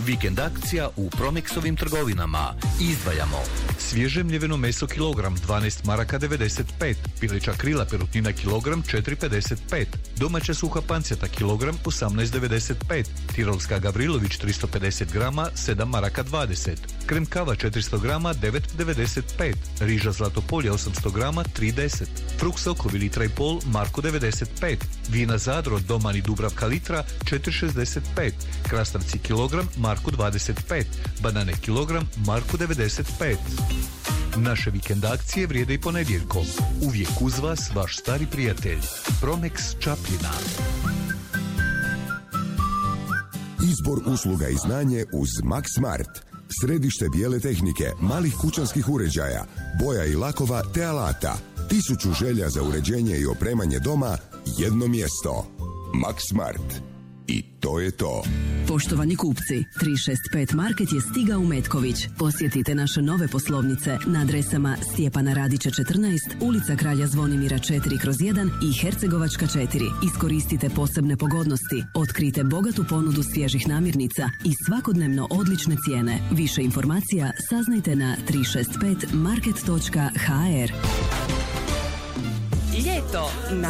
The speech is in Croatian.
Vikend akcija u Promexovim trgovinama. Izdvajamo svježe mljeveno meso kilogram 12 maraka 95, pileća krila perutnina kilogram 4,55, domaća suha panceta kilogram 18,95, tirolska Gavrilović 350 grama 7 maraka 20, krem kava 400 grama 9,95, riža Zlatopolje 800 grama 3,10, frukt sokovi litra i pol marku 95, vina Zadro Domani Dubravka litra 4,65, krastavci kilogram marku 25, banane kilogram marku 95. Naše vikend akcije vrijede i ponedjeljkom. Uvijek uz vas vaš stari prijatelj Promex Čapljina. Izbor usluga i znanje uz Max Smart. Središte bijele tehnike, malih kućanskih uređaja, boja i lakova te alata. 1000 želja za uređenje i opremanje doma, jedno mjesto. Max Smart. I to je to. Poštovani kupci, 365 Market je stigao u Metković. Posjetite naše nove poslovnice na adresama Stjepana Radića 14, ulica Kralja Zvonimira 4/1 i Hercegovačka 4. Iskoristite posebne pogodnosti, otkrite bogatu ponudu svježih namirnica i svakodnevno odlične cijene. Više informacija saznajte na 365market.hr. Ljeto na